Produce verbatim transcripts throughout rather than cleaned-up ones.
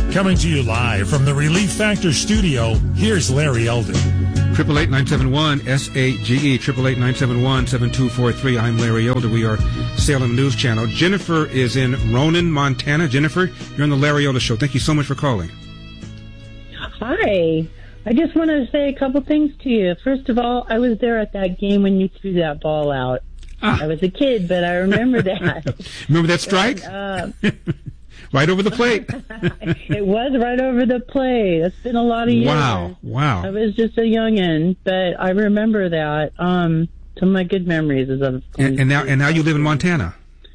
Coming to you live from the Relief Factor studio, here's Larry Elder. Triple eight nine seven one S A G E, triple eight nine seven one seven two four three. I'm Larry Elder. We are Salem News Channel. Jennifer is in Ronan, Montana. Jennifer, you're on the Larry Elder Show. Thank you so much for calling. Hi. I just want to say a couple things to you. First of all, I was there at that game when you threw that ball out. Ah. I was a kid, but I remember that. Remember that strike? And, uh, right over the plate. It was right over the plate. It's been a lot of years. Wow, wow. I was just a youngin', but I remember that. Um, some of my good memories is of. And, and now, and now you live in Montana.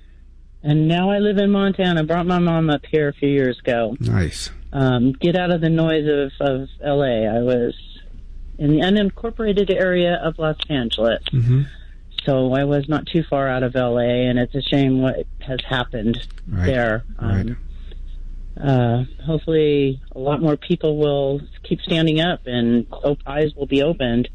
And now I live in Montana. Brought my mom up here a few years ago. Nice. Um, get out of the noise of, of L A. I was in the unincorporated area of Los Angeles. Mm-hmm. So I was not too far out of L A, and it's a shame what has happened right. there. Um, right. uh, hopefully a lot more people will keep standing up and op- eyes will be opened.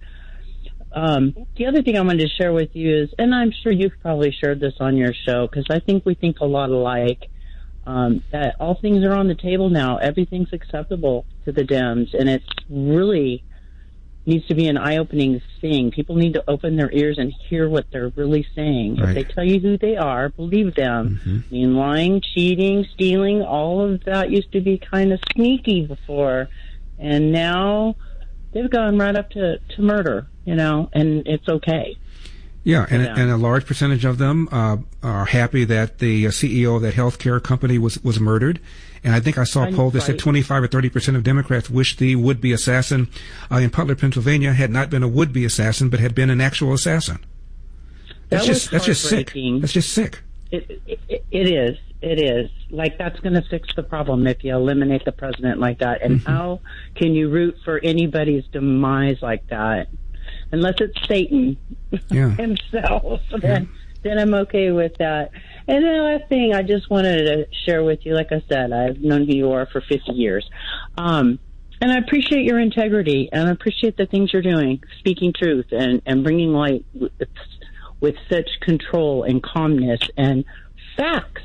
Um, the other thing I wanted to share with you is, and I'm sure you've probably shared this on your show, because I think we think a lot alike, um, that all things are on the table now. Everything's acceptable to the Dems, and it's really needs to be an eye-opening thing. People need to open their ears and hear what they're really saying. Right. If they tell you who they are, believe them. Mm-hmm. I mean, lying, cheating, stealing, all of that used to be kind of sneaky before, and now they've gone right up to, to murder, you know, and it's okay. Yeah, and, and a large percentage of them uh, are happy that the C E O of that healthcare company was, was murdered. And I think I saw a poll that said twenty-five or thirty percent of Democrats wish the would-be assassin uh, in Butler, Pennsylvania had not been a would-be assassin, but had been an actual assassin. That's that just that's just sick. That's just sick. It, it, it is. It is. Like, that's going to fix the problem if you eliminate the president like that. And mm-hmm. how can you root for anybody's demise like that? Unless it's Satan yeah. himself. Yeah. Then, then I'm okay with that. And the last thing I just wanted to share with you, like I said, I've known who you are for fifty years. Um, and I appreciate your integrity, and I appreciate the things you're doing, speaking truth and, and bringing light with, with such control and calmness and facts.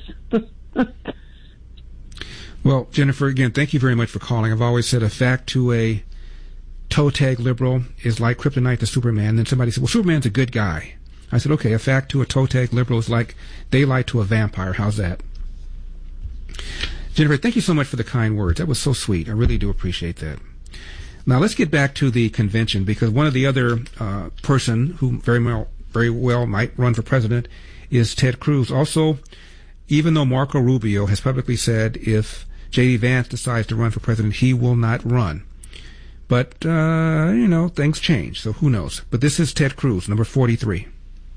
Well, Jennifer, again, thank you very much for calling. I've always said a fact to a toe tag liberal is like kryptonite to Superman. Then somebody said, well, Superman's a good guy. I said, okay, a fact to a toe tag liberal is like daylight to a vampire. How's that? Jennifer, thank you so much for the kind words. That was so sweet. I really do appreciate that. Now, let's get back to the convention, because one of the other uh, person who very well, very well might run for president is Ted Cruz. Also, even though Marco Rubio has publicly said if J D. Vance decides to run for president, he will not run. But, uh, you know, things change, so who knows. But this is Ted Cruz, number forty-three.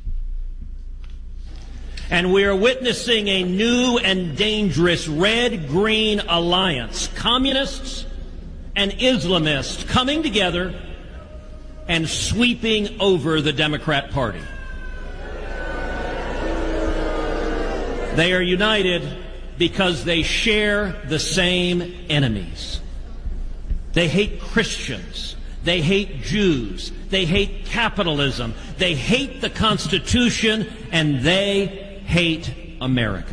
And we are witnessing a new and dangerous red-green alliance. Communists and Islamists coming together and sweeping over the Democrat Party. They are united because they share the same enemies. They hate Christians. They hate Jews. They hate capitalism. They hate the Constitution, and they hate America.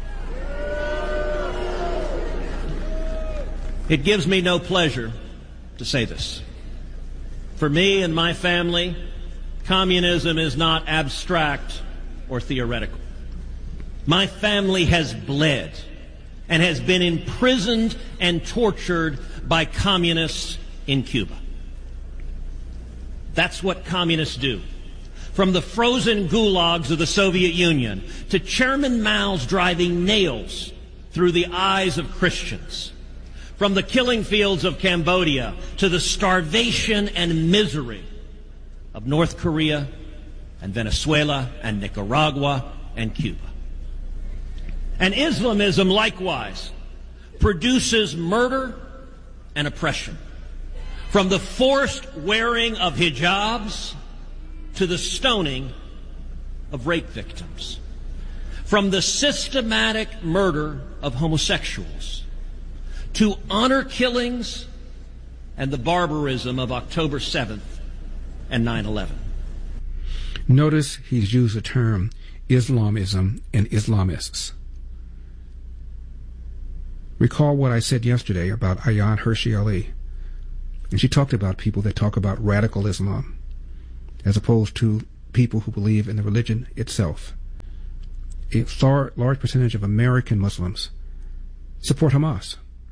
It gives me no pleasure to say this. For me and my family, communism is not abstract or theoretical. My family has bled and has been imprisoned and tortured by communists in Cuba. That's what communists do. From the frozen gulags of the Soviet Union to Chairman Mao's driving nails through the eyes of Christians. From the killing fields of Cambodia to the starvation and misery of North Korea and Venezuela and Nicaragua and Cuba. And Islamism, likewise, produces murder and oppression. From the forced wearing of hijabs to the stoning of rape victims. From the systematic murder of homosexuals to honor killings and the barbarism of October seventh and nine eleven. Notice he's used the term Islamism and Islamists. Recall what I said yesterday about Ayaan Hirsi Ali. And she talked about people that talk about radical Islam, as opposed to people who believe in the religion itself. A far, large percentage of American Muslims support Hamas.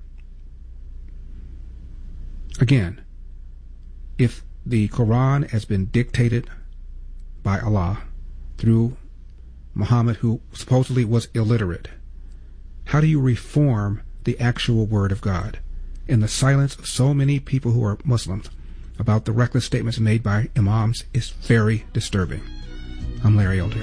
Again, if the Quran has been dictated by Allah through Muhammad, who supposedly was illiterate, how do you reform the actual word of God in the silence of so many people who are Muslims about the reckless statements made by imams is very disturbing. I'm Larry Elder.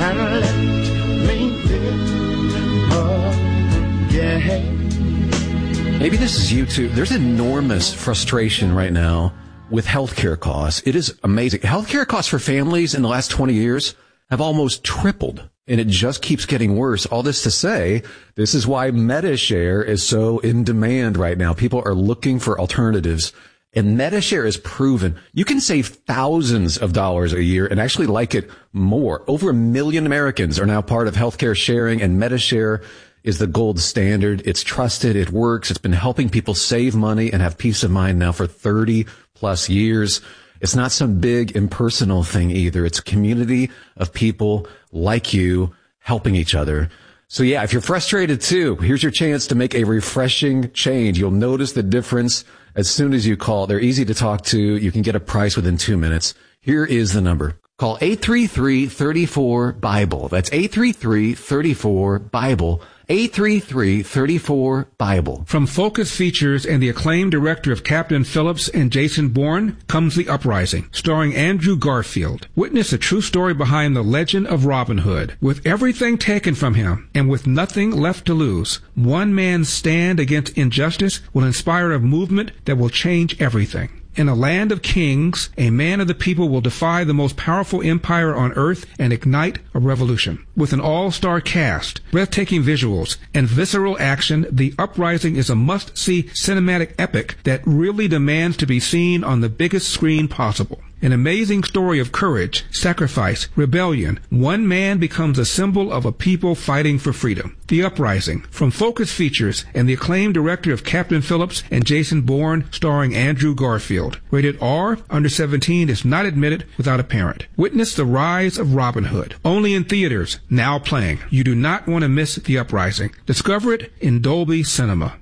Maybe this is you too. There's enormous frustration right now with healthcare costs. It is amazing. Healthcare costs for families in the last twenty years have almost tripled, and it just keeps getting worse. All this to say, this is why MediShare is so in demand right now. People are looking for alternatives, and MediShare is proven you can save thousands of dollars a year and actually like it more. Over a million Americans are now part of healthcare sharing, and MediShare is the gold standard. It's trusted. It works. It's been helping people save money and have peace of mind now for thirty plus years. It's not some big impersonal thing either. It's a community of people like you helping each other. So yeah, if you're frustrated too, here's your chance to make a refreshing change. You'll notice the difference as soon as you call. They're easy to talk to. You can get a price within two minutes. Here is the number. Call eight three three, three four, BIBLE. That's eight three three, three four, BIBLE. eight three three, three four, BIBLE. From Focus Features and the acclaimed director of Captain Phillips and Jason Bourne comes The Uprising, starring Andrew Garfield. Witness a true story behind the legend of Robin Hood. With everything taken from him and with nothing left to lose, one man's stand against injustice will inspire a movement that will change everything. In a land of kings, a man of the people will defy the most powerful empire on earth and ignite a revolution. With an all-star cast, breathtaking visuals, and visceral action, The Uprising is a must-see cinematic epic that really demands to be seen on the biggest screen possible. An amazing story of courage, sacrifice, rebellion. One man becomes a symbol of a people fighting for freedom. The Uprising, from Focus Features and the acclaimed director of Captain Phillips and Jason Bourne, starring Andrew Garfield. Rated R, under seventeen, is not admitted without a parent. Witness the rise of Robin Hood. Only in theaters, now playing. You do not want to miss The Uprising. Discover it in Dolby Cinema.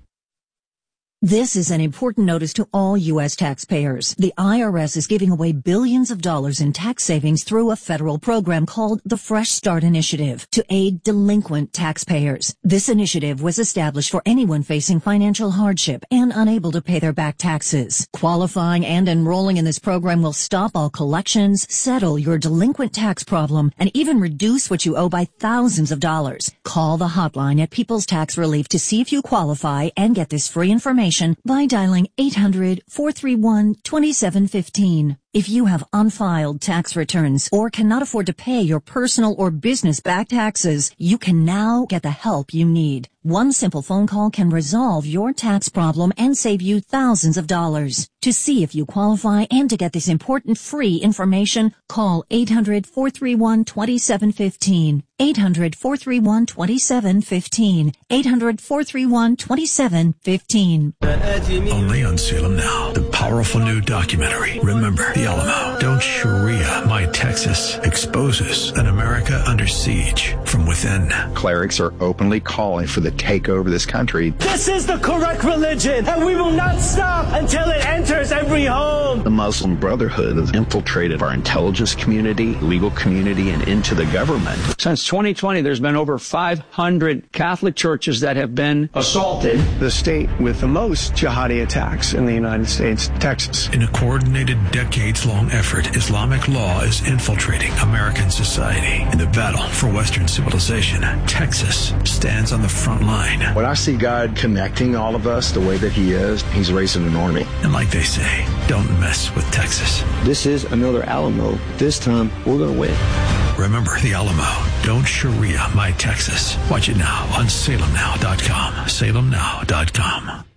This is an important notice to all U S taxpayers. The I R S is giving away billions of dollars in tax savings through a federal program called the Fresh Start Initiative to aid delinquent taxpayers. This initiative was established for anyone facing financial hardship and unable to pay their back taxes. Qualifying and enrolling in this program will stop all collections, settle your delinquent tax problem, and even reduce what you owe by thousands of dollars. Call the hotline at People's Tax Relief to see if you qualify and get this free information by dialing eight hundred, four three one, two seven one five. If you have unfiled tax returns or cannot afford to pay your personal or business back taxes, you can now get the help you need. One simple phone call can resolve your tax problem and save you thousands of dollars. To see if you qualify and to get this important free information, call eight hundred, four three one, two seven one five. eight hundred, four three one, two seven one five. eight hundred, four three one, two seven one five. Only on Salem Now, the powerful new documentary, Remember the Alamo. Don't Sharia My Texas exposes an America under siege from within. Clerics are openly calling for the takeover of this country. This is the correct religion, and we will not stop until it enters every home. The Muslim Brotherhood has infiltrated our intelligence community, legal community, and into the government. Since twenty twenty, there's been over five hundred Catholic churches that have been assaulted. The state with the most jihadi attacks in the United States, Texas. In a coordinated, decades-long effort, Islamic law is infiltrating American society. In the battle for Western civilization, Texas stands on the front line. When I see God connecting all of us the way that he is, he's raising an army. And like they say, don't mess with Texas. This is another Alamo. This time, we're going to win. Remember the Alamo. Don't Sharia My Texas. Watch it now on Salem Now dot com. Salem Now dot com.